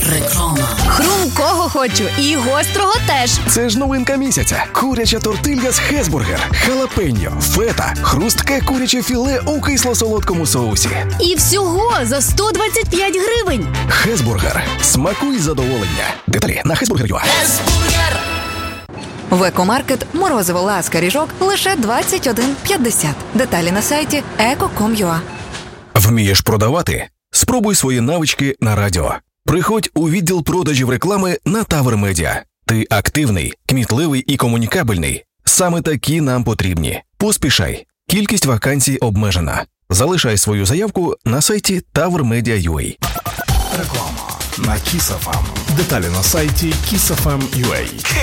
Реклама. Хрумкого хочу і гострого теж. Це ж новинка місяця. Куряча тортилья з Хесбургер, халапеньо, фета, хрустке куряче філе у кисло-солодкому соусі. І всього за 125 гривень. Хесбургер. Смакуй задоволення. Деталі на Хесбургер.ua. В Екомаркет морозиво ласка ріжок лише 21,50. Деталі на сайті eco.com.ua. Вмієш продавати? Спробуй свої навички на радіо. Приходь у відділ продажів реклами на Тавр Медіа. Ти активний, кмітливий і комунікабельний. Саме такі нам потрібні. Поспішай. Кількість вакансій обмежена. Залишай свою заявку на сайті tavrmedia.ua. Реклама на Kiss FM. Деталі на сайті kissfm.ua.